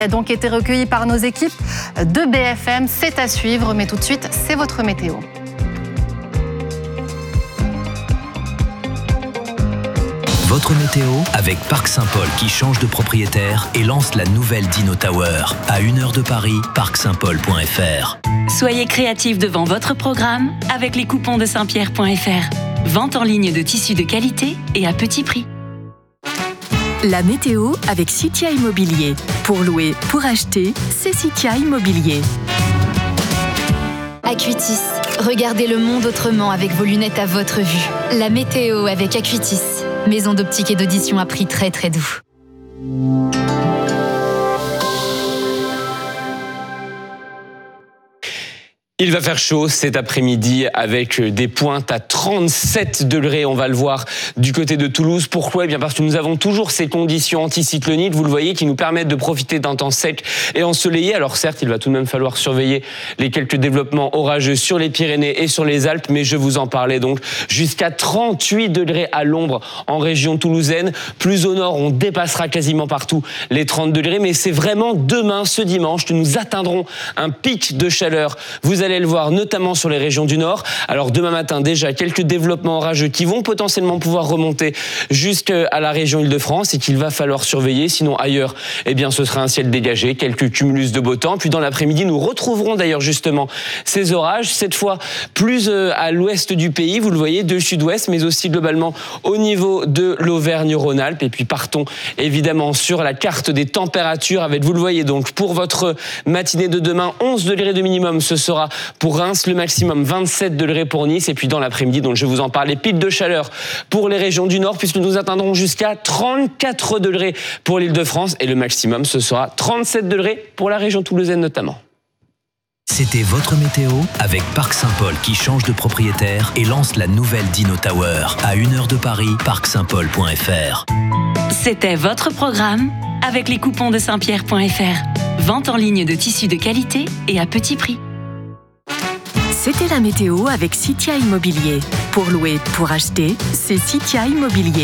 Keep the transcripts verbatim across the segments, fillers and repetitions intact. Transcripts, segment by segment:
a donc été recueilli par nos équipes de B F M. C'est à suivre, mais tout de suite, c'est votre météo. Votre météo avec Parc Saint-Paul qui change de propriétaire et lance la nouvelle Dino Tower. À une heure de Paris, parc saint paul point f r. Soyez créatifs devant votre programme avec les coupons de saint pierre point f r. Vente en ligne de tissus de qualité et à petit prix. La météo avec Citia Immobilier. Pour louer, pour acheter, c'est Citia Immobilier. Acuitis. Regardez le monde autrement avec vos lunettes à votre vue. La météo avec Acuitis. Maison d'optique et d'audition à prix très très doux. Il va faire chaud cet après-midi avec des pointes à trente-sept degrés. On va le voir du côté de Toulouse. Pourquoi ? Eh bien parce que nous avons toujours ces conditions anticycloniques, vous le voyez, qui nous permettent de profiter d'un temps sec et ensoleillé. Alors certes, il va tout de même falloir surveiller les quelques développements orageux sur les Pyrénées et sur les Alpes, mais je vous en parlais donc jusqu'à trente-huit degrés à l'ombre en région toulousaine. Plus au nord, on dépassera quasiment partout les trente degrés, mais c'est vraiment demain, ce dimanche, que nous atteindrons un pic de chaleur. Vous allez le voir notamment sur les régions du Nord. Alors demain matin déjà quelques développements orageux qui vont potentiellement pouvoir remonter jusqu'à la région Île-de-France et qu'il va falloir surveiller. Sinon ailleurs, eh bien ce sera un ciel dégagé, quelques cumulus de beau temps. Puis dans l'après-midi, nous retrouverons d'ailleurs justement ces orages, cette fois plus à l'ouest du pays, vous le voyez, de sud-ouest, mais aussi globalement au niveau de l'Auvergne-Rhône-Alpes. Et puis partons évidemment sur la carte des températures avec, vous le voyez donc, pour votre matinée de demain, onze degrés de minimum, ce sera pour Reims, le maximum vingt-sept degrés pour Nice. Et puis dans l'après-midi, donc je vous en parle, les pics de chaleur pour les régions du Nord, puisque nous atteindrons jusqu'à trente-quatre degrés pour l'Île-de-France. Et le maximum, ce sera trente-sept degrés pour la région toulousaine notamment. C'était votre météo avec Parc Saint-Paul qui change de propriétaire et lance la nouvelle Dino Tower. À une heure de Paris, parc saint paul point f r. C'était votre programme avec les coupons de saint pierre point f r. Vente en ligne de tissus de qualité et à petit prix. C'était la météo avec Citia Immobilier. Pour louer, pour acheter, c'est Citia Immobilier.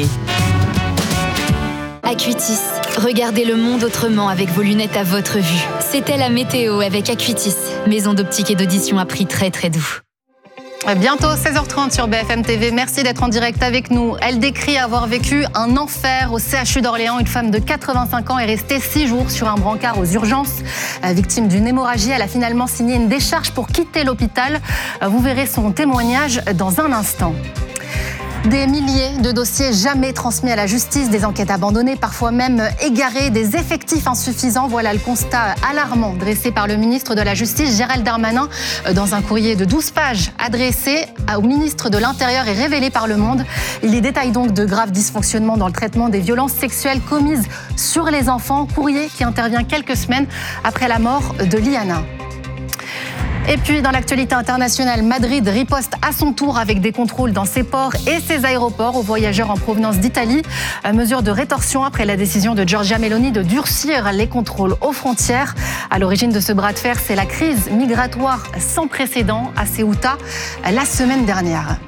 Acuitis. Regardez le monde autrement avec vos lunettes à votre vue. C'était la météo avec Acuitis. Maison d'optique et d'audition à prix très très doux. Bientôt seize heures trente sur B F M T V. Merci d'être en direct avec nous. Elle décrit avoir vécu un enfer au C H U d'Orléans. Une femme de quatre-vingt-cinq ans est restée six jours sur un brancard aux urgences. Victime d'une hémorragie, elle a finalement signé une décharge pour quitter l'hôpital. Vous verrez son témoignage dans un instant. Des milliers de dossiers jamais transmis à la justice, des enquêtes abandonnées, parfois même égarées, des effectifs insuffisants. Voilà le constat alarmant dressé par le ministre de la Justice, Gérald Darmanin, dans un courrier de douze pages adressé au ministre de l'Intérieur et révélé par Le Monde. Il y détaille donc de graves dysfonctionnements dans le traitement des violences sexuelles commises sur les enfants. Courrier qui intervient quelques semaines après la mort de Liana. Et puis, dans l'actualité internationale, Madrid riposte à son tour avec des contrôles dans ses ports et ses aéroports aux voyageurs en provenance d'Italie. Mesure de rétorsion après la décision de Giorgia Meloni de durcir les contrôles aux frontières. À l'origine de ce bras de fer, c'est la crise migratoire sans précédent à Ceuta la semaine dernière.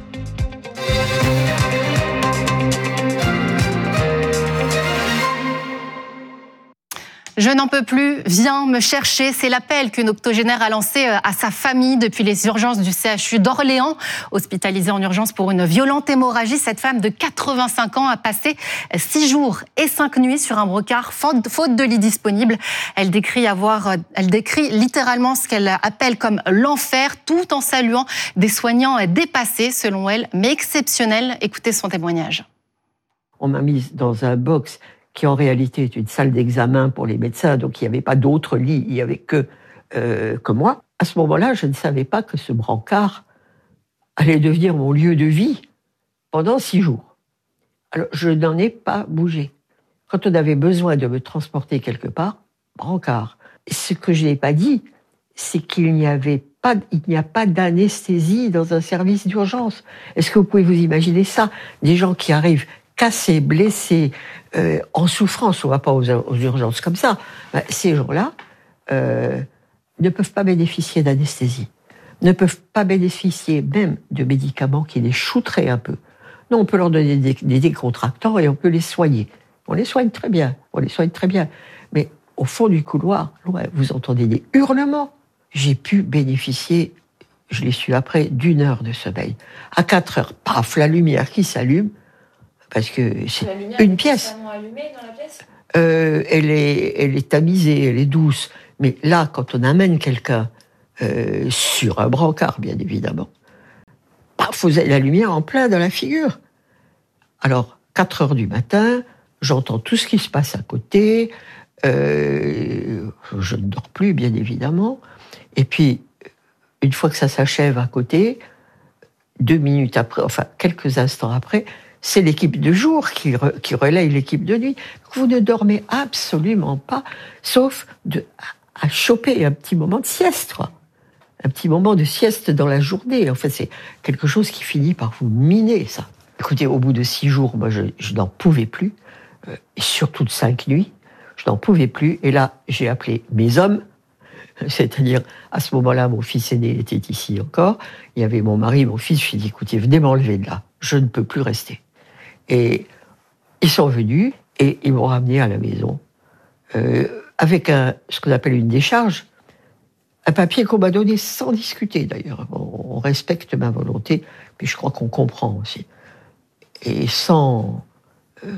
Je n'en peux plus, viens me chercher. C'est l'appel qu'une octogénaire a lancé à sa famille depuis les urgences du C H U d'Orléans. Hospitalisée en urgence pour une violente hémorragie, cette femme de quatre-vingt-cinq ans a passé six jours et cinq nuits sur un brancard, faute de lit disponible. Elle décrit avoir, elle décrit littéralement ce qu'elle appelle comme l'enfer, tout en saluant des soignants dépassés, selon elle, mais exceptionnels. Écoutez son témoignage. On m'a mise dans un box qui en réalité est une salle d'examen pour les médecins, donc il n'y avait pas d'autres lits, il n'y avait que, euh, que moi. À ce moment-là, je ne savais pas que ce brancard allait devenir mon lieu de vie pendant six jours. Alors, je n'en ai pas bougé. Quand on avait besoin de me transporter quelque part, brancard. Ce que je n'ai pas dit, c'est qu'il n'y avait pas, il n'y a pas d'anesthésie dans un service d'urgence. Est-ce que vous pouvez vous imaginer ça? Des gens qui arrivent cassés, blessés, euh, en souffrance, on ne va pas aux, aux urgences comme ça. Ben, ces gens-là euh, ne peuvent pas bénéficier d'anesthésie, ne peuvent pas bénéficier même de médicaments qui les shooteraient un peu. Non, on peut leur donner des, des décontractants et on peut les soigner. On les soigne très bien, on les soigne très bien. Mais au fond du couloir, loin, vous entendez des hurlements. J'ai pu bénéficier, je l'ai su après, d'une heure de sommeil. À quatre heures, paf, la lumière qui s'allume, parce que c'est une pièce. Allumée dans la pièce euh, elle est, elle est tamisée, elle est douce. Mais là, quand on amène quelqu'un euh, sur un brancard, bien évidemment, paf, vous avez la lumière en plein dans la figure. Alors, quatre heures du matin, j'entends tout ce qui se passe à côté. Euh, je ne dors plus, bien évidemment. Et puis, une fois que ça s'achève à côté, deux minutes après, enfin quelques instants après, c'est l'équipe de jour qui, re, qui relaye l'équipe de nuit. Vous ne dormez absolument pas, sauf de, à, à choper un petit moment de sieste, quoi. Un petit moment de sieste dans la journée. En fait, c'est quelque chose qui finit par vous miner, ça. Écoutez, au bout de six jours, moi, je, je n'en pouvais plus, euh, et surtout de cinq nuits, je n'en pouvais plus. Et là, j'ai appelé mes hommes, c'est-à-dire, à ce moment-là, mon fils aîné était ici encore. Il y avait mon mari, mon fils. Je lui ai dit, écoutez, venez m'enlever de là. Je ne peux plus rester. Et ils sont venus et ils m'ont ramené à la maison euh, avec un, ce qu'on appelle une décharge, un papier qu'on m'a donné sans discuter d'ailleurs. On, on respecte ma volonté, puis je crois qu'on comprend aussi. Et sans, euh,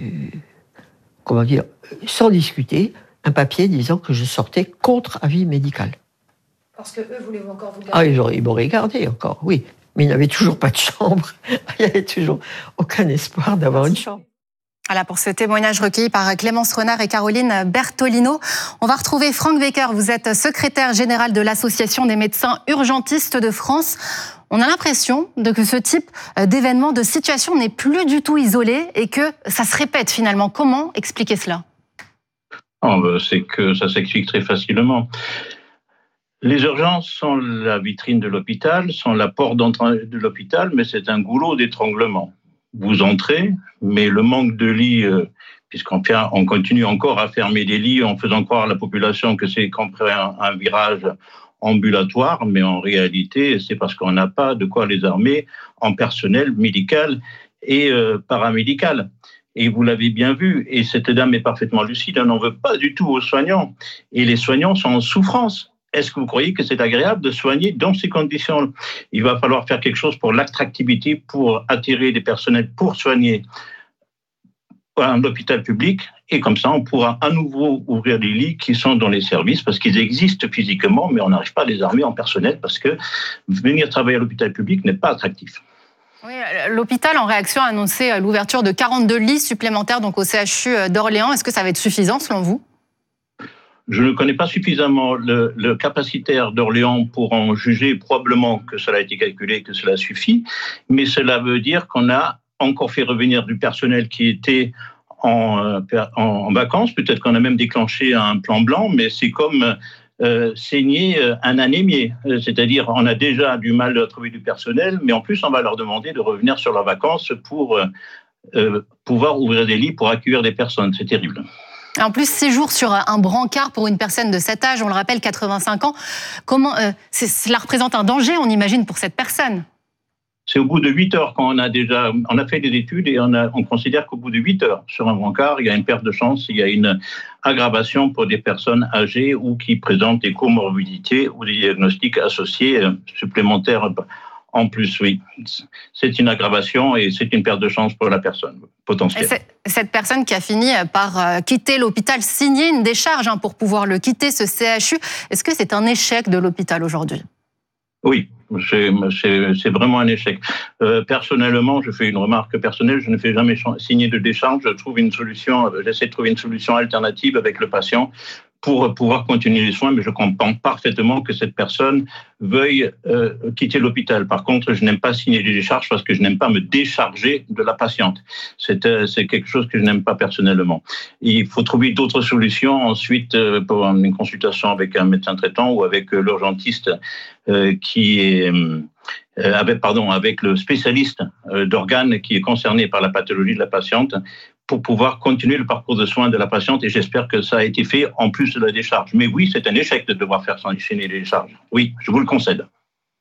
comment dire, sans discuter, un papier disant que je sortais contre avis médical. Parce que eux voulaient encore vous garder. Ah, ils, auraient, ils m'auraient gardé encore, oui. Mais il n'y avait toujours pas de chambre. Il n'y avait toujours aucun espoir d'avoir une chambre. Voilà pour ce témoignage recueilli par Clémence Renard et Caroline Bertolino. On va retrouver Franck Becker. Vous êtes secrétaire général de l'Association des médecins urgentistes de France. On a l'impression de que ce type d'événement, de situation n'est plus du tout isolé et que ça se répète finalement. Comment expliquer cela ? Oh, c'est que ça s'explique très facilement. Les urgences sont la vitrine de l'hôpital, sont la porte d'entrée de l'hôpital, mais c'est un goulot d'étranglement. Vous entrez, mais le manque de lits, euh, puisqu'on on continue encore à fermer des lits en faisant croire à la population que c'est qu'on prend un, un virage ambulatoire, mais en réalité, c'est parce qu'on n'a pas de quoi les armer en personnel médical et euh, paramédical. Et vous l'avez bien vu, et cette dame est parfaitement lucide, elle n'en veut pas du tout aux soignants. Et les soignants sont en souffrance. Est-ce que vous croyez que c'est agréable de soigner dans ces conditions ? Il va falloir faire quelque chose pour l'attractivité, pour attirer des personnels, pour soigner un hôpital public. Et comme ça, on pourra à nouveau ouvrir des lits qui sont dans les services, parce qu'ils existent physiquement, mais on n'arrive pas à les armer en personnel, parce que venir travailler à l'hôpital public n'est pas attractif. Oui, l'hôpital, en réaction, a annoncé l'ouverture de quarante-deux lits supplémentaires donc au C H U d'Orléans. Est-ce que ça va être suffisant, selon vous ? Je ne connais pas suffisamment le, le capacitaire d'Orléans pour en juger. Probablement que cela a été calculé, que cela suffit. Mais cela veut dire qu'on a encore fait revenir du personnel qui était en, en, en vacances. Peut-être qu'on a même déclenché un plan blanc, mais c'est comme euh, saigner un anémié. C'est-à-dire, on a déjà du mal à trouver du personnel, mais en plus, on va leur demander de revenir sur leurs vacances pour euh, pouvoir ouvrir des lits pour accueillir des personnes. C'est terrible. En plus, six jours sur un brancard pour une personne de cet âge, on le rappelle, quatre-vingt-cinq ans, comment, euh, cela représente un danger, on imagine, pour cette personne ? C'est au bout de huit heures quand on a déjà, on a fait des études et on, a, on considère qu'au bout de huit heures sur un brancard, il y a une perte de chance, il y a une aggravation pour des personnes âgées ou qui présentent des comorbidités ou des diagnostics associés supplémentaires. En plus, oui, c'est une aggravation et c'est une perte de chance pour la personne potentielle. Cette personne qui a fini par quitter l'hôpital, signer une décharge pour pouvoir le quitter, ce C H U, est-ce que c'est un échec de l'hôpital aujourd'hui ? Oui, c'est, c'est, c'est vraiment un échec. Euh, personnellement, je fais une remarque personnelle, je ne fais jamais signer de décharge, je trouve une solution, j'essaie de trouver une solution alternative avec le patient pour pouvoir continuer les soins, mais je comprends parfaitement que cette personne veuille euh, quitter l'hôpital. Par contre, je n'aime pas signer des décharges parce que je n'aime pas me décharger de la patiente. C'est, euh, c'est quelque chose que je n'aime pas personnellement. Il faut trouver d'autres solutions ensuite euh, pour une consultation avec un médecin traitant ou avec euh, l'urgentiste euh, qui est... Euh, avec, pardon, avec le spécialiste euh, d'organes qui est concerné par la pathologie de la patiente pour pouvoir continuer le parcours de soins de la patiente et j'espère que ça a été fait en plus de la décharge. Mais oui, c'est un échec de devoir faire s'enchaîner les décharges. Oui, je vous le concède.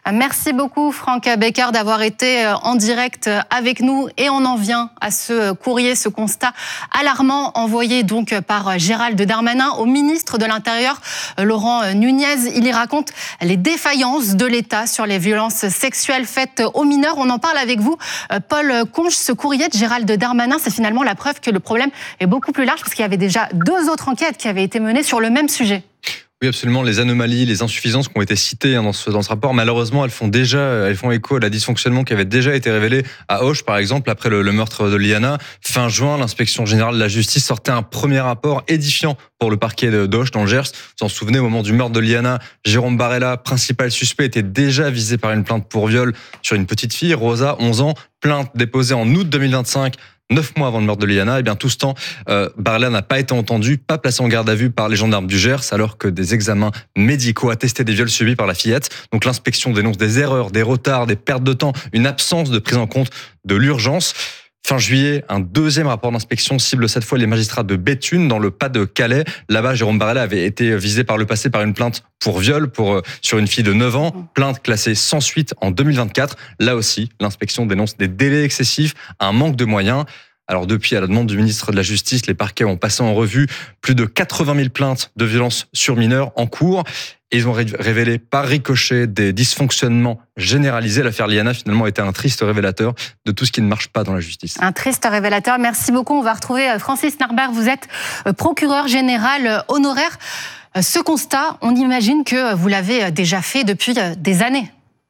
Merci beaucoup Franck Becker d'avoir été en direct avec nous et on en vient à ce courrier, ce constat alarmant envoyé donc par Gérald Darmanin au ministre de l'Intérieur Laurent Nunez. Il y raconte les défaillances de l'État sur les violences sexuelles faites aux mineurs. On en parle avec vous, Paul Conche. Ce courrier de Gérald Darmanin, c'est finalement la preuve que le problème est beaucoup plus large parce qu'il y avait déjà deux autres enquêtes qui avaient été menées sur le même sujet. Oui, absolument. Les anomalies, les insuffisances qui ont été citées dans ce, dans ce rapport, malheureusement, elles font déjà, elles font écho à la dysfonctionnement qui avait déjà été révélé à Auch, par exemple, après le, le meurtre de Liana. Fin juin, l'inspection générale de la justice sortait un premier rapport édifiant pour le parquet d'Auch dans le Gers. Vous vous en souvenez, au moment du meurtre de Liana, Jérôme Barella, principal suspect, était déjà visé par une plainte pour viol sur une petite fille, Rosa, onze ans. Plainte déposée en août deux mille vingt-cinq. Neuf mois avant le meurtre de Liana, et bien tout ce temps, euh, Barella n'a pas été entendu, pas placé en garde à vue par les gendarmes du Gers, alors que des examens médicaux attestaient des viols subis par la fillette. Donc l'inspection dénonce des erreurs, des retards, des pertes de temps, une absence de prise en compte de l'urgence. Fin juillet, un deuxième rapport d'inspection cible cette fois les magistrats de Béthune, dans le Pas-de-Calais. Là-bas, Jérôme Barella avait été visé par le passé par une plainte pour viol pour, sur une fille de neuf ans. Plainte classée sans suite en deux mille vingt-quatre. Là aussi, l'inspection dénonce des délais excessifs, un manque de moyens. Alors depuis, à la demande du ministre de la Justice, les parquets ont passé en revue plus de quatre-vingt mille plaintes de violences sur mineurs en cours. Et ils ont révélé par ricochet des dysfonctionnements généralisés. L'affaire Liana, finalement, était un triste révélateur de tout ce qui ne marche pas dans la justice. Un triste révélateur. Merci beaucoup. On va retrouver Francis Narbert. Vous êtes procureur général honoraire. Ce constat, on imagine que vous l'avez déjà fait depuis des années.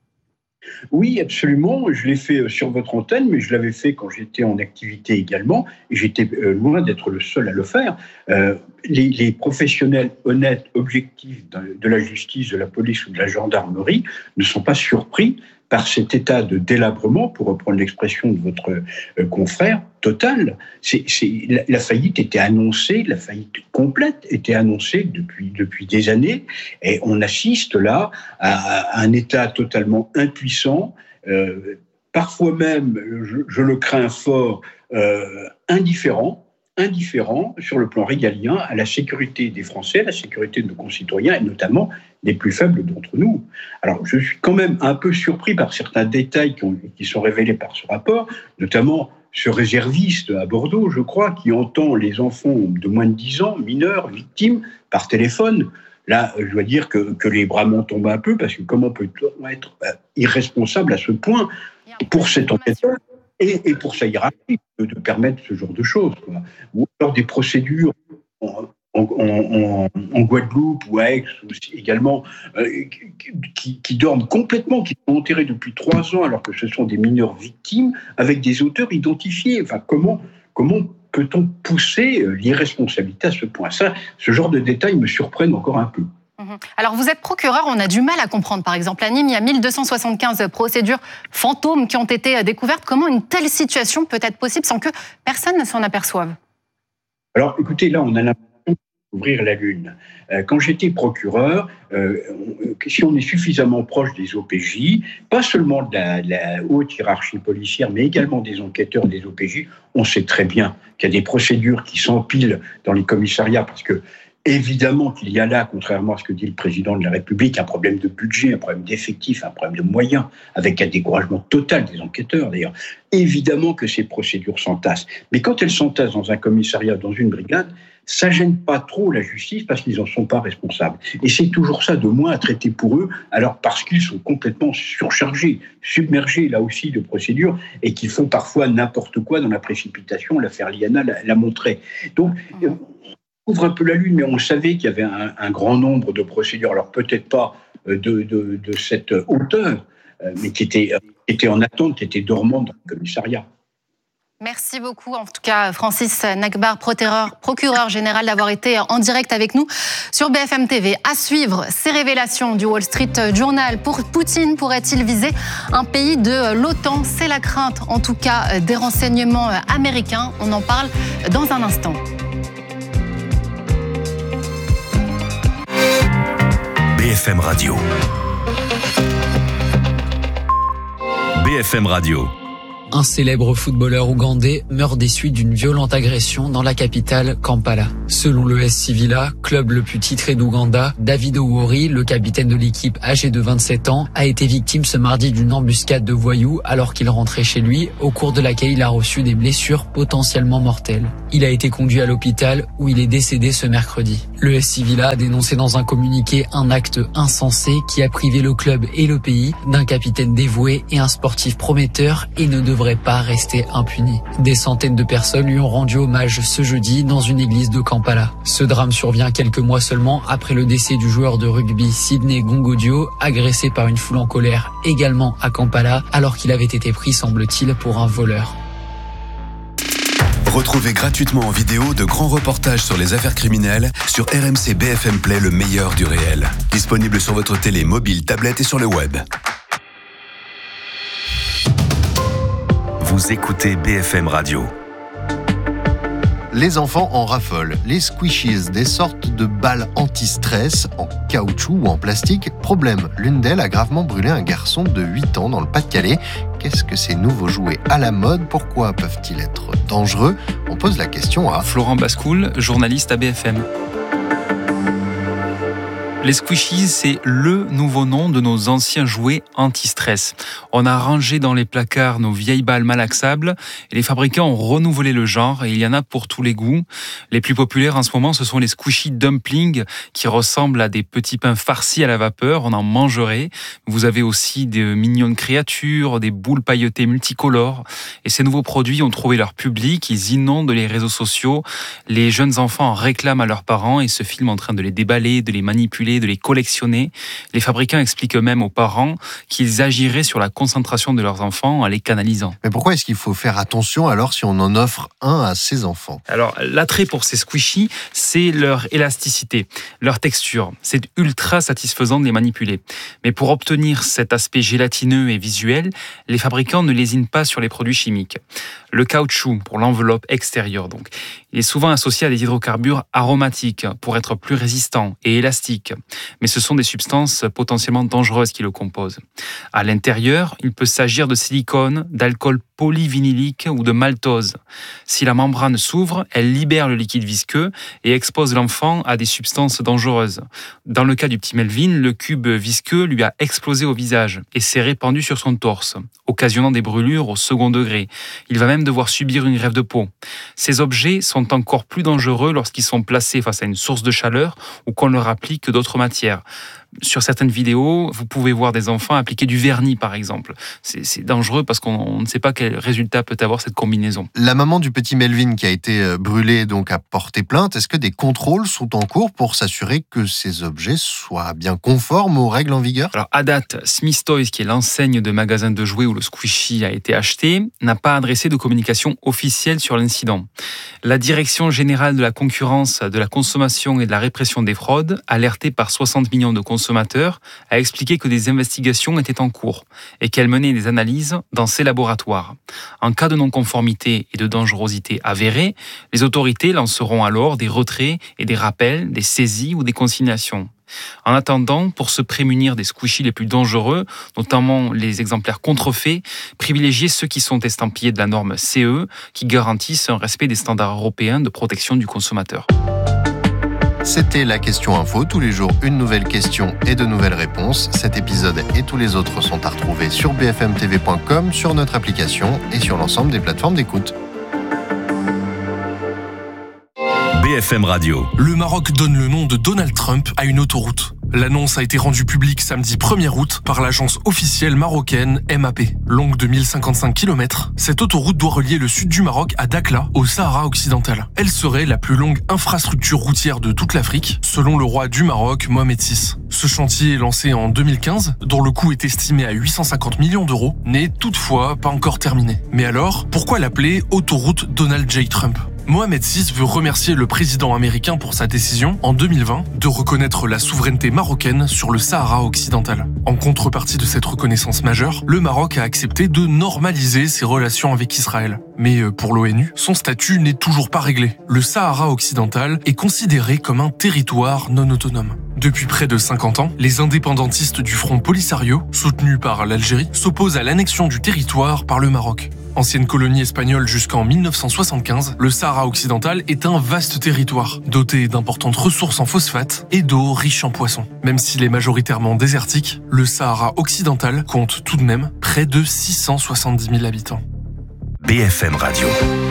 Oui, absolument. Je l'ai fait sur votre antenne, mais je l'avais fait quand j'étais en activité également. Et j'étais loin d'être le seul à le faire. Euh, les, les professionnels honnêtes, objectifs de, de la justice, de la police ou de la gendarmerie ne sont pas surpris par cet état de délabrement, pour reprendre l'expression de votre euh, confrère, total. C'est, c'est, la, la faillite était annoncée, la faillite complète était annoncée depuis, depuis des années, et on assiste là à, à un état totalement impuissant, euh, parfois même, je, je le crains fort, euh, indifférent, indifférent sur le plan régalien à la sécurité des Français, à la sécurité de nos concitoyens et notamment des plus faibles d'entre nous. Alors, je suis quand même un peu surpris par certains détails qui, ont, qui sont révélés par ce rapport, notamment ce réserviste à Bordeaux, je crois, qui entend les enfants de moins de dix ans, mineurs, victimes, par téléphone. Là, je dois dire que, que les bras m'en tombent un peu, parce que comment peut-on être irresponsable à ce point pour cet enquêteur et, et pour sa hiérarchie de, de permettre ce genre de choses, quoi. Ou alors des procédures en, en, en, en Guadeloupe ou à Aix également, euh, qui, qui dorment complètement, qui sont enterrés depuis trois ans alors que ce sont des mineurs victimes, avec des auteurs identifiés. Enfin, comment, comment peut-on pousser l'irresponsabilité à ce point ? Ça, ce genre de détails me surprennent encore un peu. Alors, vous êtes procureur, on a du mal à comprendre. Par exemple, à Nîmes, il y a mille deux cent soixante-quinze procédures fantômes qui ont été découvertes. Comment une telle situation peut être possible sans que personne ne s'en aperçoive ? Alors, écoutez, là, on a l'impression d'ouvrir la lune. Quand j'étais procureur, euh, si on est suffisamment proche des O P J, pas seulement de la, de la haute hiérarchie policière, mais également des enquêteurs des O P J, on sait très bien qu'il y a des procédures qui s'empilent dans les commissariats, parce que évidemment qu'il y a là, contrairement à ce que dit le président de la République, un problème de budget, un problème d'effectifs, un problème de moyens, avec un découragement total des enquêteurs d'ailleurs. Évidemment que ces procédures s'entassent. Mais quand elles s'entassent dans un commissariat, dans une brigade, ça gêne pas trop la justice parce qu'ils n'en sont pas responsables. Et c'est toujours ça de moins à traiter pour eux, alors parce qu'ils sont complètement surchargés, submergés là aussi de procédures et qu'ils font parfois n'importe quoi dans la précipitation. L'affaire Liana l'a, l'a montré. Donc, on ouvre un peu la lune, mais on savait qu'il y avait un, un grand nombre de procédures, alors peut-être pas de, de, de cette hauteur, mais qui étaient, qui étaient en attente, qui étaient dormantes dans le commissariat. Merci beaucoup, en tout cas, Francis Narbert, procureur général, d'avoir été en direct avec nous sur B F M T V. À suivre, ces révélations du Wall Street Journal. Pour Poutine, pourrait-il viser un pays de l'OTAN ? C'est la crainte, en tout cas, des renseignements américains. On en parle dans un instant. B F M Radio. B F M Radio. Un célèbre footballeur ougandais meurt des suites d'une violente agression dans la capitale, Kampala. Selon le S C Villa, club le plus titré d'Ouganda, David Owori, le capitaine de l'équipe âgé de vingt-sept ans, a été victime ce mardi d'une embuscade de voyous alors qu'il rentrait chez lui, au cours de laquelle il a reçu des blessures potentiellement mortelles. Il a été conduit à l'hôpital où il est décédé ce mercredi. Le S C Villa a dénoncé dans un communiqué un acte insensé qui a privé le club et le pays d'un capitaine dévoué et un sportif prometteur et ne devrait pas rester impuni. Des centaines de personnes lui ont rendu hommage ce jeudi dans une église de Kampala. Ce drame survient quelques mois seulement après le décès du joueur de rugby Sydney Gongodio, agressé par une foule en colère également à Kampala alors qu'il avait été pris, semble-t-il, pour un voleur. Retrouvez gratuitement en vidéo de grands reportages sur les affaires criminelles sur R M C B F M Play, le meilleur du réel. Disponible sur votre télé, mobile, tablette et sur le web. Vous écoutez B F M Radio. Les enfants en raffolent. Les squishies, des sortes de balles anti-stress en caoutchouc ou en plastique. Problème, l'une d'elles a gravement brûlé un garçon de huit ans dans le Pas-de-Calais. Qu'est-ce que ces nouveaux jouets à la mode? Pourquoi peuvent-ils être dangereux? On pose la question à Florent Bascoul, journaliste à B F M. Les squishies, c'est le nouveau nom de nos anciens jouets anti-stress. On a rangé dans les placards nos vieilles balles malaxables et les fabricants ont renouvelé le genre et il y en a pour tous les goûts. Les plus populaires en ce moment, ce sont les squishy dumplings qui ressemblent à des petits pains farcis à la vapeur. On en mangerait. Vous avez aussi de mignonnes créatures, des boules pailletées multicolores. Et ces nouveaux produits ont trouvé leur public. Ils inondent les réseaux sociaux. Les jeunes enfants en réclament à leurs parents et se filment en train de les déballer, de les manipuler, de les collectionner. Les fabricants expliquent même aux parents qu'ils agiraient sur la concentration de leurs enfants en les canalisant. Mais pourquoi est-ce qu'il faut faire attention alors si on en offre un à ses enfants? Alors, l'attrait pour ces squishies, c'est leur élasticité, leur texture. C'est ultra satisfaisant de les manipuler. Mais pour obtenir cet aspect gélatineux et visuel, les fabricants ne lésinent pas sur les produits chimiques. Le caoutchouc, pour l'enveloppe extérieure donc, il est souvent associé à des hydrocarbures aromatiques pour être plus résistant et élastique. Mais ce sont des substances potentiellement dangereuses qui le composent. À l'intérieur, il peut s'agir de silicone, d'alcool polyvinylique ou de maltose. Si la membrane s'ouvre, elle libère le liquide visqueux et expose l'enfant à des substances dangereuses. Dans le cas du petit Melvin, le cube visqueux lui a explosé au visage et s'est répandu sur son torse, occasionnant des brûlures au second degré. Il va même devoir subir une greffe de peau. Ces objets sont encore plus dangereux lorsqu'ils sont placés face à une source de chaleur ou qu'on leur applique d'autres matières. Sur certaines vidéos, vous pouvez voir des enfants appliquer du vernis, par exemple. C'est, c'est dangereux parce qu'on ne sait pas quel résultat peut avoir cette combinaison. La maman du petit Melvin qui a été brûlée donc a porté plainte. Est-ce que des contrôles sont en cours pour s'assurer que ces objets soient bien conformes aux règles en vigueur? Alors, à date, Smith Toys, qui est l'enseigne de magasins de jouets où le squishy a été acheté, n'a pas adressé de communication officielle sur l'incident. La Direction générale de la concurrence, de la consommation et de la répression des fraudes, alertée par soixante millions de consommateurs, a expliqué que des investigations étaient en cours et qu'elle menait des analyses dans ses laboratoires. En cas de non-conformité et de dangerosité avérée, les autorités lanceront alors des retraits et des rappels, des saisies ou des consignations. En attendant, pour se prémunir des squishies les plus dangereux, notamment les exemplaires contrefaits, privilégiez ceux qui sont estampillés de la norme C E, qui garantissent un respect des standards européens de protection du consommateur. C'était la question info. Tous les jours, une nouvelle question et de nouvelles réponses. Cet épisode et tous les autres sont à retrouver sur b f m t v point com, sur notre application et sur l'ensemble des plateformes d'écoute. B F M Radio. Le Maroc donne le nom de Donald Trump à une autoroute. L'annonce a été rendue publique samedi premier août par l'agence officielle marocaine M A P. Longue de mille cinquante-cinq kilomètres, cette autoroute doit relier le sud du Maroc à Dakhla, au Sahara occidental. Elle serait la plus longue infrastructure routière de toute l'Afrique, selon le roi du Maroc, Mohamed six. Ce chantier, lancé en deux mille quinze, dont le coût est estimé à huit cent cinquante millions d'euros, n'est toutefois pas encore terminé. Mais alors, pourquoi l'appeler autoroute Donald J. Trump ? Mohamed six veut remercier le président américain pour sa décision, en deux mille vingt, de reconnaître la souveraineté marocaine sur le Sahara occidental. En contrepartie de cette reconnaissance majeure, le Maroc a accepté de normaliser ses relations avec Israël. Mais pour l'ONU, son statut n'est toujours pas réglé. Le Sahara occidental est considéré comme un territoire non autonome. Depuis près de cinquante ans, les indépendantistes du Front Polisario, soutenus par l'Algérie, s'opposent à l'annexion du territoire par le Maroc. Ancienne colonie espagnole jusqu'en mille neuf cent soixante-quinze, le Sahara occidental est un vaste territoire, doté d'importantes ressources en phosphate et d'eau riche en poissons. Même s'il est majoritairement désertique, le Sahara occidental compte tout de même près de six cent soixante-dix mille habitants. B F M Radio.